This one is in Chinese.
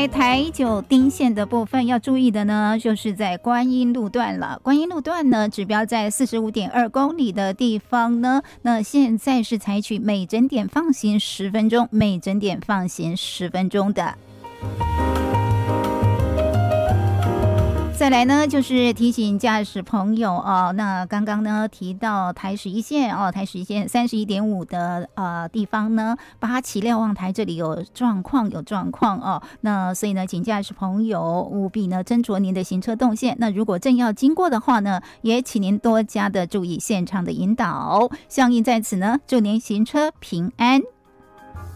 台九丁线的部分要注意的呢，就是在观音路段了。观音路段呢，指标在45.2公里的地方呢，那现在是采取每整点放行10分钟，每整点放行10分钟的。再来呢，就是提醒驾驶朋友哦，那刚刚呢提到台11线哦，台11线31.5的地方呢，八旗瞭望台这里有状况哦，那所以呢，请驾驶朋友务必呢斟酌您的行车动线。那如果正要经过的话呢，也请您多加的注意现场的引导。相应在此呢，祝您行车平安。